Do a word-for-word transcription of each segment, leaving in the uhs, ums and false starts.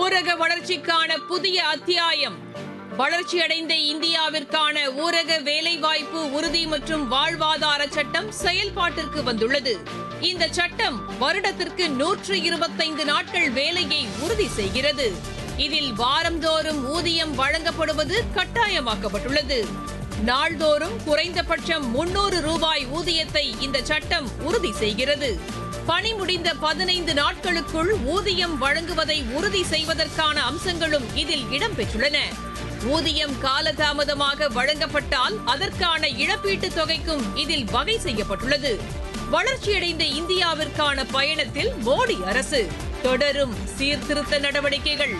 ஊரக வளர்ச்சிக்கான புதிய அத்தியாயம். வளர்ச்சியடைந்த இந்தியாவிற்கான ஊரக வேலைவாய்ப்பு உறுதி மற்றும் வாழ்வாதார சட்டம் செயல்பாட்டிற்கு வந்துள்ளது. இந்த சட்டம் வருடத்திற்கு நூற்று இருபத்தைந்து நாட்கள் வேலையை உறுதி செய்கிறது. இதில் வாரந்தோறும் ஊதியம் வழங்கப்படுவது கட்டாயமாக்கப்பட்டுள்ளது. நாள்தோறும் குறைந்தபட்சம் முன்னூறு ரூபாய் ஊதியத்தை இந்த சட்டம் உறுதி செய்கிறது. பணி முடிந்த பதினைந்து நாட்களுக்குள் ஊதியம் வழங்குவதை உறுதி செய்வதற்கான அம்சங்களும் இதில் இடம்பெற்றுள்ளன. ஊதியம் காலதாமதமாக வழங்கப்பட்டால் அதற்கான இழப்பீட்டுத் தொகைக்கும் இதில் வகை செய்யப்பட்டுள்ளது. வளர்ச்சியடைந்த இந்தியாவிற்கான பயணத்தில் மோடி அரசு தொடரும் சீர்திருத்த நடவடிக்கைகள்.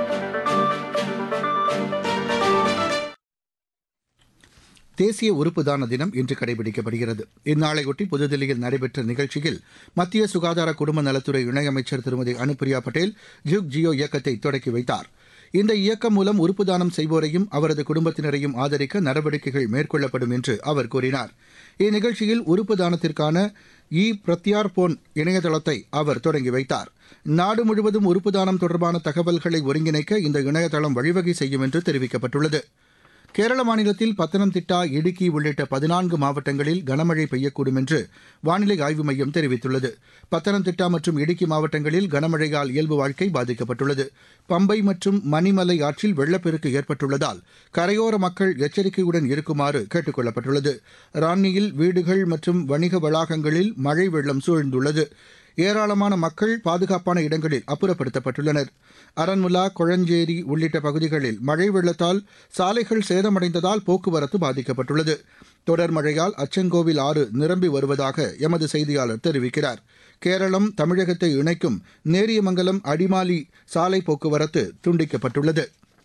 தேசிய உறுப்பு தான தினம் இன்று கடைபிடிக்கப்படுகிறது. இந்நாளையொட்டி புதுதில்லியில் நடைபெற்ற நிகழ்ச்சியில் மத்திய சுகாதார குடும்ப நலத்துறை இணையமைச்சர் திருமதி அனுப்பிரியா பட்டேல் ஜுக் ஜியோ இயக்கத்தை தொடக்கி வைத்தார். இந்த இயக்கம் மூலம் உறுப்பு தானம் செய்வோரையும் அவரது குடும்பத்தினரையும் ஆதரிக்க நடவடிக்கைகள் மேற்கொள்ளப்படும் என்று அவர் கூறினார். இந்நிகழ்ச்சியில் உறுப்பு தானத்திற்கான இ பிரத்யார்போன் இணையதளத்தை அவர் தொடங்கி வைத்தார். நாடு முழுவதும் உறுப்பு தானம் தொடர்பான தகவல்களை ஒருங்கிணைக்க இந்த இணையதளம் வழிவகை செய்யும் என்று தெரிவிக்கப்பட்டுள்ளது. கேரள மாநிலத்தில் பத்தனம்திட்டா, இடுக்கி உள்ளிட்ட பதினான்கு மாவட்டங்களில் கனமழை பெய்யக்கூடும் என்று வானிலை ஆய்வு மையம் தெரிவித்துள்ளது. பத்தனம்திட்டா மற்றும் இடுக்கி மாவட்டங்களில் கனமழையால் இயல்பு வாழ்க்கை பாதிக்கப்பட்டுள்ளது. பம்பை மற்றும் மணிமலை ஆற்றில் வெள்ளப்பெருக்கு ஏற்பட்டுள்ளதால் கரையோர மக்கள் எச்சரிக்கையுடன் இருக்குமாறு கேட்டுக் கொள்ளப்பட்டுள்ளது. ரான்னியில் வீடுகள் மற்றும் வணிக வளாகங்களில் மழை வெள்ளம் சூழ்ந்துள்ளது. ஏராளமான மக்கள் பாதுகாப்பான இடங்களில் அப்புறப்படுத்தப்பட்டுள்ளனர். அரண்முலா, கொழஞ்சேரி உள்ளிட்ட பகுதிகளில் மழை வெள்ளத்தால் சாலைகள் சேதமடைந்ததால் போக்குவரத்து பாதிக்கப்பட்டுள்ளது. தொடர் மழையால் அச்சங்கோவில் ஆறு நிரம்பி வருவதாக எமது செய்தியாளர் தெரிவிக்கிறார். கேரளம் தமிழகத்தை இணைக்கும் நேரியமங்கலம் அடிமாலி சாலை போக்குவரத்து துண்டிக்கப்பட்டுள்ளது.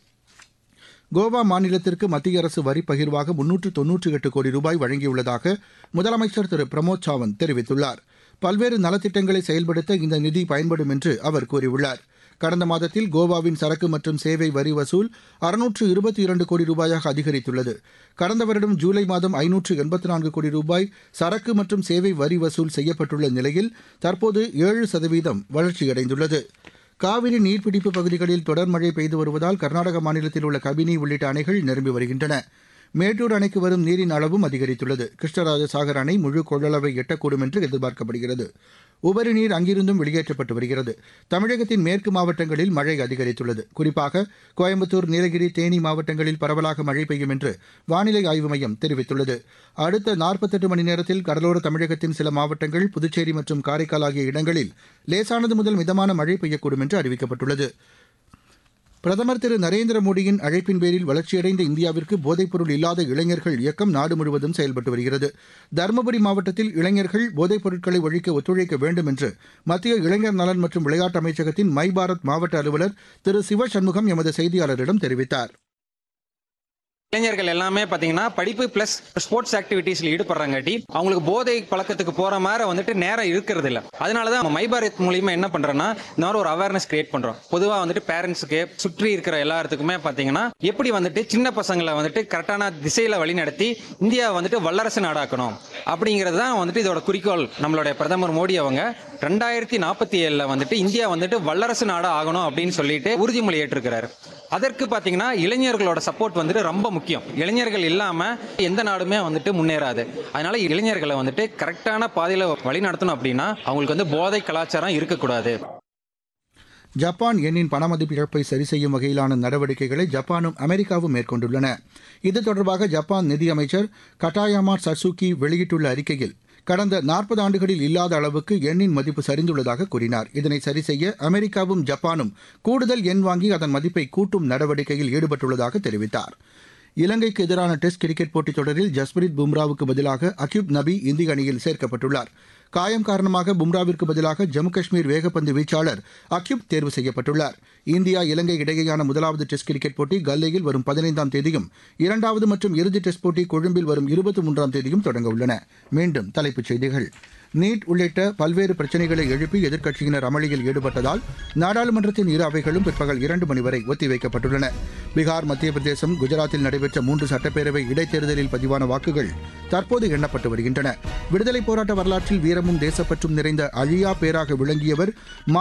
கோவா மாநிலத்திற்கு மத்திய அரசு வரி பகிர்வாக முன்னூற்று தொன்னூற்றி எட்டு கோடி ரூபாய் வழங்கியுள்ளதாக முதலமைச்சர் திரு பிரமோத் சாவந்த் தெரிவித்துள்ளார். பல்வேறு நலத்திட்டங்களை செயல்படுத்த இந்த நிதி பயன்படும் என்று அவர் கூறியுள்ளார். கடந்த மாதத்தில் கோவாவின் சரக்கு மற்றும் சேவை வரி வசூல் அறுநூற்று இருபத்தி இரண்டு கோடி ரூபாயாக அதிகரித்துள்ளது. கடந்த வருடம் ஜூலை மாதம் ஐநூற்று எண்பத்தி நான்கு கோடி ரூபாய் சரக்கு மற்றும் சேவை வரி வசூல் செய்யப்பட்டுள்ள நிலையில் தற்போது ஏழு சதவீதம் வளர்ச்சியடைந்துள்ளது. காவிரி நீர்பிடிப்பு பகுதிகளில் தொடர் மழை பெய்து வருவதால் கர்நாடக மாநிலத்தில் உள்ள கபினி உள்ளிட்ட அணைகள் நிரம்பி வருகின்றன. மேட்டூர் அணைக்கு வரும் நீரின் அளவும் அதிகரித்துள்ளது. கிருஷ்ணராஜசாகர் அணை முழு கொள்ளளவை எட்டக்கூடும் என்று எதிர்பார்க்கப்படுகிறது. உபரி நீர் அங்கிருந்தும் வெளியேற்றப்பட்டு வருகிறது. தமிழகத்தின் மேற்கு மாவட்டங்களில் மழை அதிகரித்துள்ளது. குறிப்பாக கோயம்புத்தூர், நீலகிரி, தேனி மாவட்டங்களில் பரவலாக மழை பெய்யும் என்று வானிலை ஆய்வு மையம் தெரிவித்துள்ளது. அடுத்த நாற்பத்தெட்டு மணி நேரத்தில் கடலோர தமிழகத்தின் சில மாவட்டங்கள், புதுச்சேரி மற்றும் காரைக்கால் ஆகிய இடங்களில் லேசானது முதல் மிதமான மழை பெய்யக்கூடும் என்று அறிவிக்கப்பட்டுள்ளது. பிரதமர் திரு நரேந்திர மோடியின் அழைப்பின் பேரில் வளர்ச்சியடைந்த இந்தியாவிற்கு போதைப்பொருள் இல்லாத இளைஞர்கள் இயக்கம் நாடு முழுவதும் செயல்பட்டு வருகிறது. தருமபுரி மாவட்டத்தில் இளைஞர்கள் போதைப் பொருட்களை ஒழிக்க ஒத்துழைக்க வேண்டும் என்று மத்திய இளைஞர் நலன் மற்றும் விளையாட்டு அமைச்சகத்தின் மை பாரத் மாவட்ட அலுவலர் திரு சிவ சண்முகம் எமது செய்தியாளரிடம் தெரிவித்தார். இளைஞர்கள் எல்லாமே பாத்தீங்கன்னா படிப்பு பிளஸ் ஸ்போர்ட்ஸ் ஆக்டிவிட்டீஸ்ல ஈடுபடுறாங்காட்டி அவங்களுக்கு போதை பழக்கத்துக்கு போற மாதிரி வந்துட்டு நேரம் இருக்கிறது இல்ல. அதனாலதான் மை பாரத் மூலியமா என்ன பண்றோம்னா இந்த மாதிரி ஒரு அவேர்னஸ் கிரியேட் பண்றோம். பொதுவா வந்துட்டு பேரண்ட்ஸுக்கு சுற்றி இருக்கிற எல்லாத்துக்குமே பாத்தீங்கன்னா எப்படி வந்துட்டு சின்ன பசங்களை வந்துட்டு கரெக்டான திசையில வழி நடத்தி இந்தியா வந்துட்டு வல்லரசு நாடாக்கணும் அப்படிங்கிறது தான் வந்துட்டு இதோட குறிக்கோள். நம்மளுடைய பிரதமர் மோடி அவங்க ரெண்டாயிரத்தி நாற்பத்தி ஏழுல வந்துட்டு இந்தியா வந்துட்டு வல்லரசு நாடா ஆகணும் அப்படின்னு சொல்லிட்டு உறுதிமொழி ஏற்றிருக்கிறாரு. அதற்கு பாத்தீங்கன்னா இளைஞர்களோட சப்போர்ட் வந்துட்டு ரொம்ப முக்கியம். இளைஞர்கள் இல்லாம எந்த நாடுமே வந்துட்டு முன்னேறாது. அதனால இளைஞர்களை வந்துட்டு கரெக்டான பாதையில வழி நடத்தணும் அப்படின்னா அவங்களுக்கு வந்து போதை கலாச்சாரம் இருக்கக்கூடாது. ஜப்பான் எண்ணின் பணமதிப்பு இழப்பை சரி செய்யும் வகையிலான நடவடிக்கைகளை ஜப்பானும் அமெரிக்காவும் மேற்கொண்டுள்ளன. இது தொடர்பாக ஜப்பான் நிதியமைச்சர் கட்டாயாமா சட்சுகி வெளியிட்டுள்ள அறிக்கையில் கடந்த நாற்பது ஆண்டுகளில் இல்லாத அளவுக்கு எண்ணின் மதிப்பு சரிந்துள்ளதாக கூறினார். இதனை சரி செய்ய அமெரிக்காவும் ஜப்பானும் கூடுதல் எண் வாங்கி அதன் மதிப்பை கூட்டும் நடவடிக்கையில் ஈடுபட்டுள்ளதாக தெரிவித்தார். இலங்கைக்கு எதிரான டெஸ்ட் கிரிக்கெட் போட்டித் தொடரில் ஜஸ்பிரித் பும்ராவுக்கு பதிலாக அக்யூப் நபி இந்திய அணியில் சேர்க்கப்பட்டுள்ளார். காயம் காரணமாக பும்ராவிற்கு பதிலாக ஜம்மு காஷ்மீர் வேகப்பந்து வீச்சாளர் அக்யூப் தேர்வு செய்யப்பட்டுள்ளார். இந்தியா இலங்கை இடையேயான முதலாவது டெஸ்ட் கிரிக்கெட் போட்டி கல்லேயில் வரும் பதினைந்தாம் தேதியும் இரண்டாவது மற்றும் இறுதி டெஸ்ட் போட்டி கொழும்பில் வரும் இருபத்தி மூன்றாம் தேதியும் தொடங்க உள்ளன. மீண்டும் தலைப்புச் செய்திகள். நீட் உள்ளிட்ட பல்வேறு பிரச்சினைகளை எழுப்பி எதிர்க்கட்சியினர் அமளியில் ஈடுபட்டதால் நாடாளுமன்றத்தின் இரு அவைகளும் பிற்பகல் இரண்டு மணி வரை ஒத்திவைக்கப்பட்டுள்ளன. பீகார், மத்திய பிரதேசம், குஜராத்தில் நடைபெற்ற மூன்று சட்டப்பேரவை இடைத்தேர்தலில் பதிவான வாக்குகள் தற்போது எண்ணப்பட்டு வருகின்றன. விடுதலைப் போராட்ட வரலாற்றில் வீரமும் தேசப்பற்றும் நிறைந்த அழியா பேராக விளங்கியவர்